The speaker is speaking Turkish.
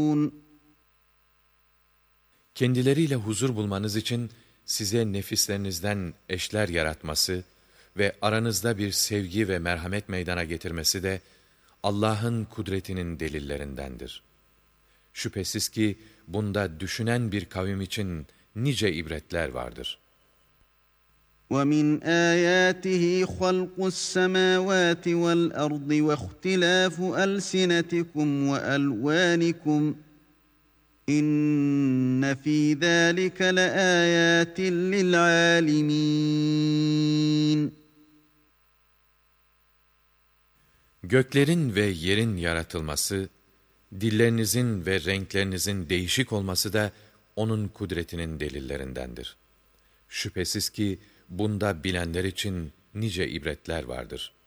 Kendileriyle huzur bulmanız için size nefislerinizden eşler yaratması ve aranızda bir sevgi ve merhamet meydana getirmesi de Allah'ın kudretinin delillerindendir. Şüphesiz ki bunda düşünen bir kavim için nice ibretler vardır. وَمِنْ آيَاتِهِ خَلْقُ السَّمَاوَاتِ وَالْأَرْضِ وَاخْتِلَافُ أَلْسِنَتِكُمْ وَأَلْوَانِكُمْ إِنَّ فِي ذَٰلِكَ لَآيَاتٍ لِلْعَالِمِينَ. Göklerin ve yerin yaratılması, dillerinizin ve renklerinizin değişik olması da onun kudretinin delillerindendir. Şüphesiz ki bunda bilenler için nice ibretler vardır.